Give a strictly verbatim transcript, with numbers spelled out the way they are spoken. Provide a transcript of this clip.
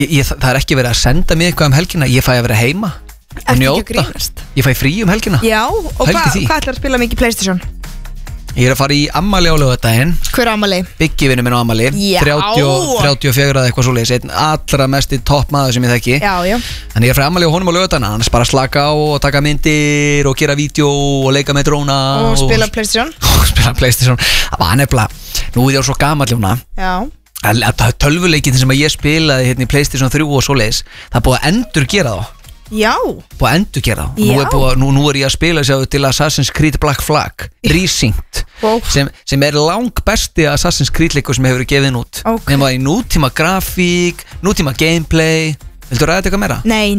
ég, ég, Það er ekki verið að senda mig eitthvað um helgina. Ég fæ að vera heima og njóta. Ég fæ frí um helgina. Já, og hvað hva ætlar að spila mikið PlayStation? Ég er að fara í ammali á laugardaginn. Hver ammali? Biggi vinur minn á ammali. þrjátíu og fjögur eða eitthvað svoleiðis. Einn allra mest í topp maður sem ég þekki. Já, já. Þannig ég er að fara í ammali á honum á laugardaginn. Hann er bara að slaka á og taka myndir og gera vídeo og leika með dróna Og spila PlayStation. Og spila PlayStation. Það var nefnilega, nú er ég svo gamall Jóna. Já. Tölvuleikinn sem ég spilaði hérna í PlayStation þrjú og svoleiðis, það er búið að endur gera þá. Já. Búið að endur gera þá. Nú er, búið, nú, nú er ég að spila sér til Assassin's Creed Black Flag Resynced, wow. sem, sem er lang besti Assassin's Creed leikur sem hefur gefið út. Okay. Nefnum að í nútíma grafík, nútíma gameplay. Viltu ræða þetta eitthvað meira? Nei,